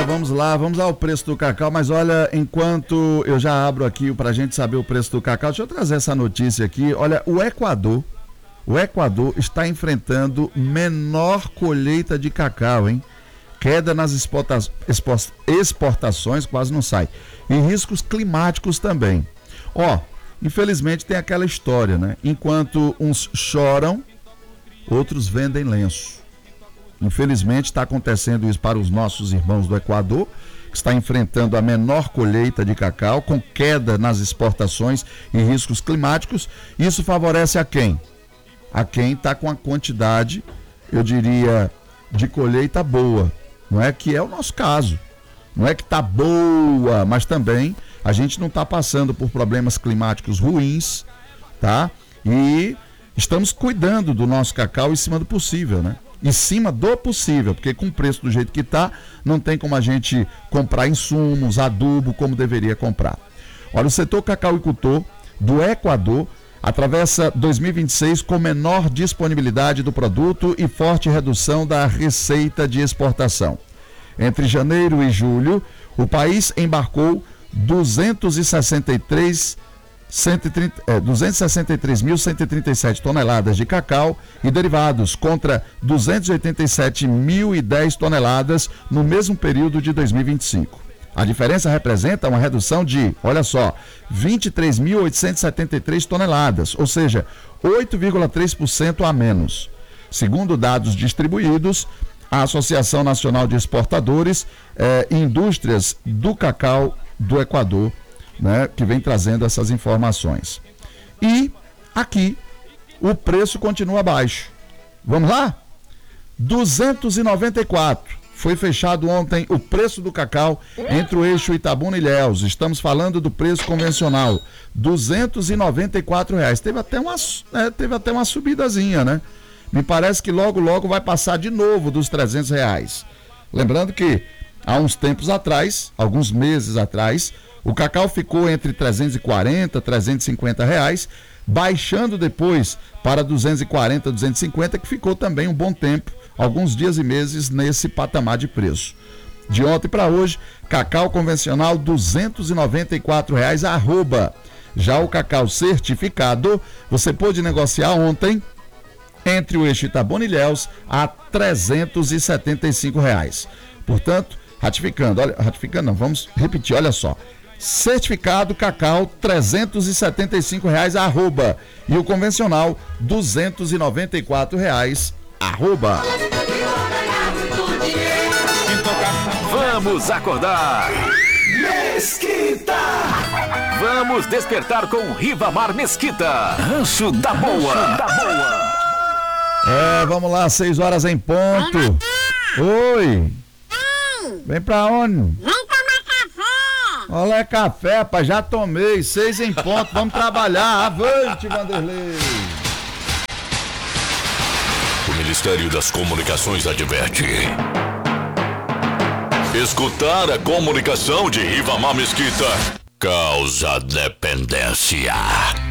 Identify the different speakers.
Speaker 1: vamos ao preço do cacau, mas olha, enquanto eu já abro aqui pra gente saber o preço do cacau, deixa eu trazer essa notícia aqui. Olha, o Equador está enfrentando menor colheita de cacau, hein? Queda nas exportações, quase não sai. E riscos climáticos também. Infelizmente tem aquela história, né? Enquanto uns choram, outros vendem lenço. Infelizmente está acontecendo isso para os nossos irmãos do Equador, que está enfrentando a menor colheita de cacau, com queda nas exportações e riscos climáticos. Isso favorece a quem? A quem está com a quantidade, eu diria, de colheita boa. Não é que é o nosso caso. Não é que está boa, mas também a gente não está passando por problemas climáticos ruins, tá? E estamos cuidando do nosso cacau em cima do possível, né? Em cima do possível, porque com o preço do jeito que está, não tem como a gente comprar insumos, adubo, como deveria comprar. Olha, o setor cacauicultor do Equador atravessa 2026 com menor disponibilidade do produto e forte redução da receita de exportação. Entre janeiro e julho, o país embarcou 263.137 toneladas de cacau e derivados, contra 287.010 toneladas no mesmo período de 2025. A diferença representa uma redução de, olha só, 23.873 toneladas, ou seja, 8,3% a menos. Segundo dados distribuídos, a Associação Nacional de Exportadores e Indústrias do Cacau do Equador, né, que vem trazendo essas informações. E aqui o preço continua baixo. Vamos lá? 294. Foi fechado ontem o preço do cacau entre o eixo Itabuna e Ilhéus. Estamos falando do preço convencional, R$ 294. Teve até uma subidazinha, né? Me parece que logo vai passar de novo dos R$300. Lembrando que há uns tempos atrás, alguns meses atrás, o cacau ficou entre 340, R$350, baixando depois para 240, 250, que ficou também um bom tempo, alguns dias e meses nesse patamar de preço. De ontem para hoje, cacau convencional R$ 294, arroba. Já o cacau certificado, você pôde negociar ontem entre o eixo Itabuna e Ilhéus a R$ 375. Portanto, ratificando, vamos repetir, olha só. Certificado cacau R$ 375, arroba. E o convencional R$ 294, arroba.
Speaker 2: Vamos acordar, Mesquita! Vamos despertar com Rivamar Mesquita, Rancho da Boa.
Speaker 1: Vamos lá, 6 horas em ponto. Oi. Vem pra onde?
Speaker 3: Vem tomar café.
Speaker 1: Olha, café, rapaz, já tomei. 6 em ponto, vamos trabalhar. Avante, Vanderlei.
Speaker 4: O Ministério das Comunicações adverte: escutar a comunicação de Rivamar Mesquita causa dependência.